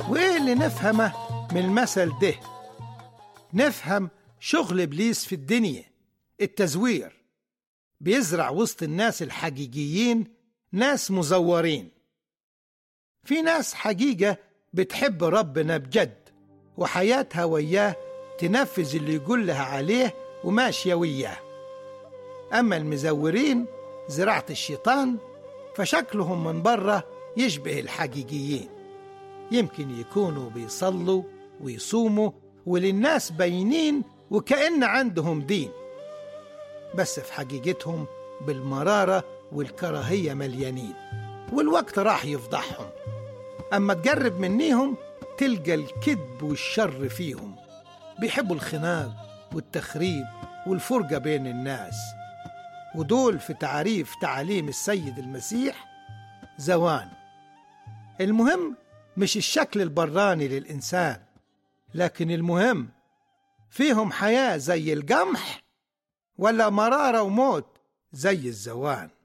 وإيه اللي نفهمه من المثل ده؟ نفهم شغل إبليس في الدنيا، التزوير. بيزرع وسط الناس الحقيقيين ناس مزورين. في ناس حقيقة بتحب ربنا بجد وحياتها وياه تنفذ اللي يقول لها عليه وماشية وياه. أما المزورين زراعة الشيطان فشكلهم من بره يشبه الحقيقيين، يمكن يكونوا بيصلوا ويصوموا وللناس باينين وكأن عندهم دين، بس في حقيقتهم بالمرارة والكراهية مليانين، والوقت راح يفضحهم. أما تقرب منيهم تلقى الكذب والشر فيهم، بيحبوا الخناق والتخريب والفرقة بين الناس، ودول في تعريف تعاليم السيد المسيح زوان. المهم مش الشكل البراني للإنسان، لكن المهم فيهم حياة زي القمح ولا مرارة وموت زي الزوان.